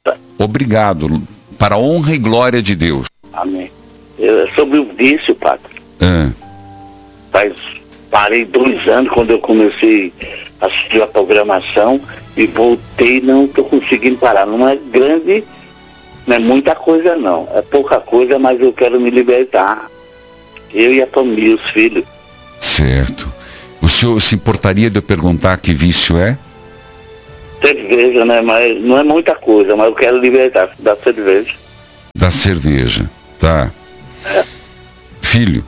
Obrigado. Para a honra e glória de Deus. Amém. Sobre o vício, padre. Parei 2 anos quando eu comecei a assistir a programação e voltei, não estou conseguindo parar. Não é grande, não é muita coisa não. É pouca coisa, mas eu quero me libertar. Eu e a família, os filhos. Certo. O senhor se importaria de eu perguntar que vício é? Cerveja, né? Mas não é muita coisa, mas eu quero libertar da cerveja. Da cerveja, tá. Filho,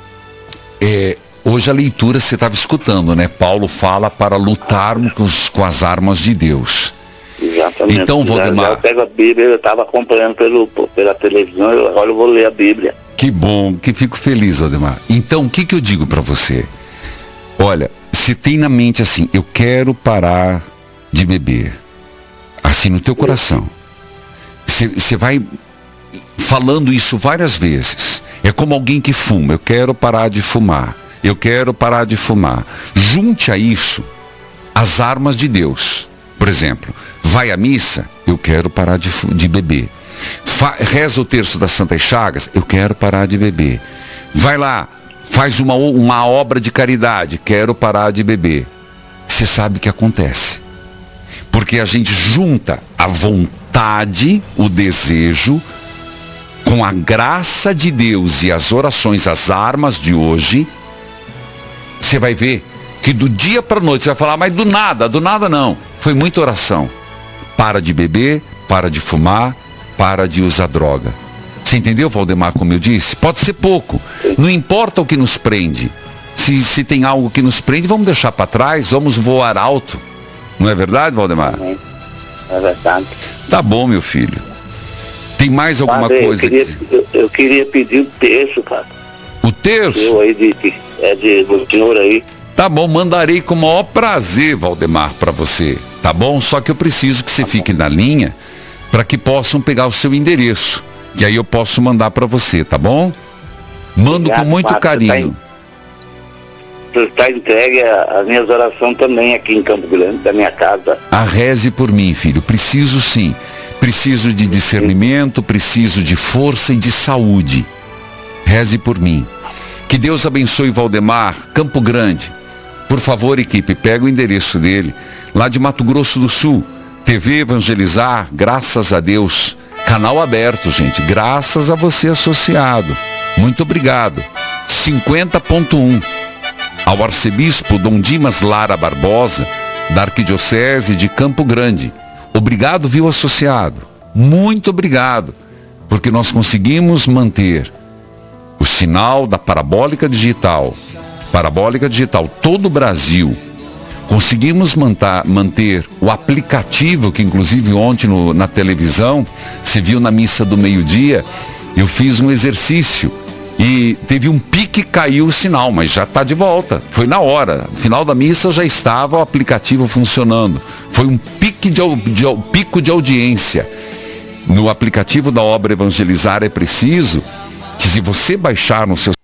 hoje a leitura você estava escutando, né? Paulo fala para lutarmos com as armas de Deus. Exatamente. Então, Valdemar... Eu pego a Bíblia, eu estava acompanhando pela televisão, agora eu vou ler a Bíblia. Que bom, que fico feliz, Valdemar. Então, o que eu digo para você? Olha, se tem na mente assim, eu quero parar de beber, assim no teu coração, você vai falando isso várias vezes. É como alguém que fuma, eu quero parar de fumar, eu quero parar de fumar. Junte a isso as armas de Deus. Por exemplo, vai à missa, eu quero parar de beber. Reza o terço das Santas Chagas, eu quero parar de beber. Vai lá, faz uma obra de caridade, quero parar de beber. Você sabe o que acontece. Porque a gente junta a vontade, o desejo, com a graça de Deus e as orações, as armas de hoje. Você vai ver que do dia para a noite você vai falar, mas do nada não. Foi muita oração. Para de beber, para de fumar, para de usar droga. Você entendeu, Valdemar, como eu disse? Pode ser pouco. Não importa o que nos prende. Se tem algo que nos prende, vamos deixar para trás, vamos voar alto. Não é verdade, Valdemar? É verdade. Tá bom, meu filho. Tem mais alguma coisa? Eu queria pedir o terço, cara. O terço? Eu aí do senhor aí. Tá bom, mandarei com o maior prazer, Valdemar, para você. Tá bom? Só que eu preciso que você fique na linha para que possam pegar o seu endereço. Que aí eu posso mandar para você, tá bom? Mando com muito carinho. Está entregue as minhas orações também aqui em Campo Grande, da minha casa. Reze por mim, filho. Preciso sim. Preciso de discernimento, preciso de força e de saúde. Reze por mim. Que Deus abençoe Valdemar, Campo Grande. Por favor, equipe, pega o endereço dele. Lá de Mato Grosso do Sul. TV Evangelizar, graças a Deus. Canal aberto, gente. Graças a você, associado. Muito obrigado. 50.1. Ao arcebispo Dom Dimas Lara Barbosa, da Arquidiocese de Campo Grande. Obrigado, viu, associado? Muito obrigado, porque nós conseguimos manter o sinal da Parabólica Digital, todo o Brasil. Conseguimos manter o aplicativo, que inclusive ontem na televisão, você viu na missa do meio-dia, eu fiz um exercício. E teve um pique, caiu o sinal, mas já está de volta. Foi na hora. No final da missa já estava o aplicativo funcionando. Foi um pico de audiência. No aplicativo da obra Evangelizar é preciso que, se você baixar no seu